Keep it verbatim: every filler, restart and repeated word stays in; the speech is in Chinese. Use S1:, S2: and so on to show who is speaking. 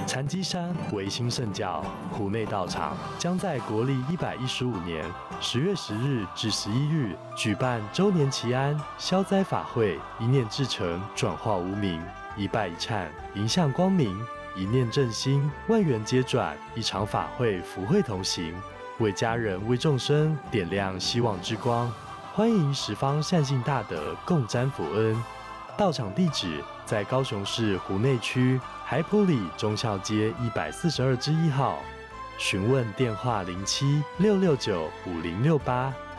S1: 禅机山维新圣教湖内道场将在国历一百一十五年十月十日至十一日举办周年祈安消灾法会，一念至诚，转化无明，一拜一忏，迎向光明，一念正心，万缘皆转。一场法会，福慧同行，为家人为众生点亮希望之光。欢迎十方善信大德共沾福恩。道场地址在高雄市湖内区海埔里忠孝街一百四十二之一号，询问电话零七六六九五零六八